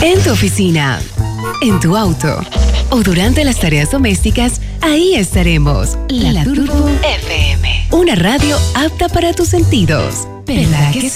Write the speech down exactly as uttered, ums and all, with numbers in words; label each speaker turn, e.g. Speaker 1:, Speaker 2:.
Speaker 1: En tu oficina, en tu auto o durante las tareas domésticas, ahí estaremos. La, La Turbo F M. Una radio apta para tus sentidos. ¿Verdad que sí?